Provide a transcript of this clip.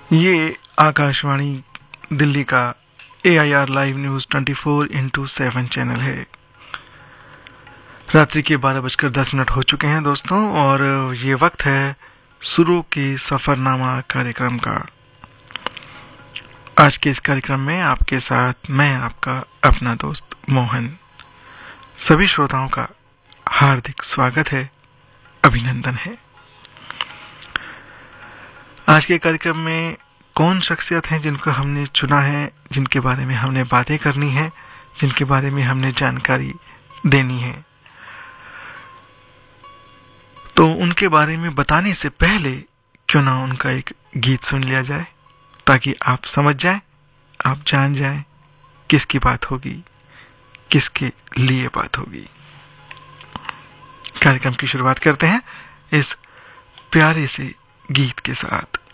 ये आकाशवाणी दिल्ली का AIR live news 24/7 channel है। रात्रि के 12:10 हो चुके हैं दोस्तों, और ये वक्त है शुरू की सफ़रनामा कार्यक्रम का। आज के इस कार्यक्रम में आपके साथ मैं आपका अपना दोस्त मोहन। सभी श्रोताओं का हार्दिक स्वागत है, अभिनंदन है। आज के कार्यक्रम में कौन शख्सियत हैं जिनको हमने चुना है, जिनके बारे में हमने बातें करनी है, जिनके बारे में हमने जानकारी देनी है, तो उनके बारे में बताने से पहले क्यों ना उनका एक गीत सुन लिया जाए, ताकि आप समझ जाएं, आप जान जाएं किसकी बात होगी, किसके लिए बात होगी। कार्यक्रम की शुरुआत करते हैं इस प्यारे से गीत के साथ।